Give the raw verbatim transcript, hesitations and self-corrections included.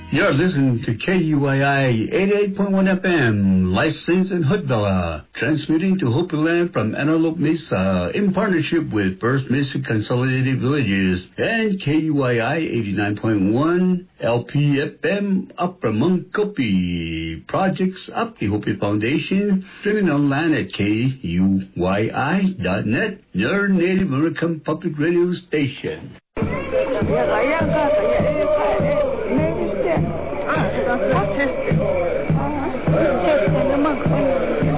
You're listening to K U I I eighty-eight point one F M, licensed in Hoodville, transmitting to Hopi Land from Antelope Mesa in partnership with First Mesa Consolidated Villages and K U I I eighty-nine point one L P F M Upper Munkopi. Projects up the Hopi Foundation, streaming online at K U Y I dot net, your Native American public radio station. Testing the monk.